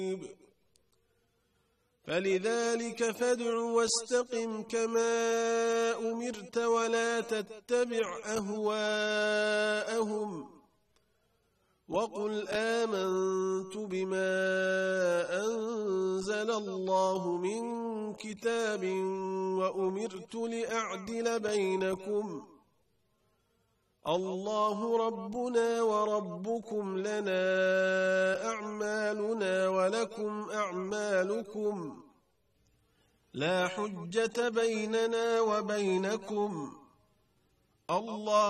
فلذلك فادع واستقم كما أمرت ولا تتبع أهواءهم وقل آمنت بما أنزل الله من كتاب وأمرت لأعدل بينكم الله ربنا وربكم لنا أعمالنا ولكم أعمالكم لا حجة بيننا وبينكم الله